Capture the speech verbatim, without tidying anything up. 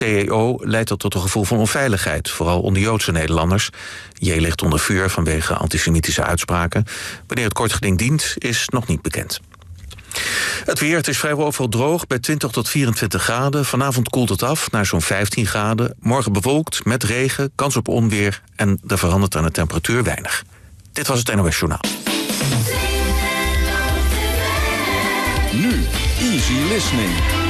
T E O leidt dat tot een gevoel van onveiligheid, vooral onder Joodse Nederlanders. J ligt onder vuur vanwege antisemitische uitspraken. Wanneer het kort geding dient, is nog niet bekend. Het weer, het is vrijwel overal droog bij twintig tot vierentwintig graden. Vanavond koelt het af naar zo'n vijftien graden. Morgen bewolkt, met regen, kans op onweer en er verandert aan de temperatuur weinig. Dit was het N O S Journaal. Nu, Easy Listening.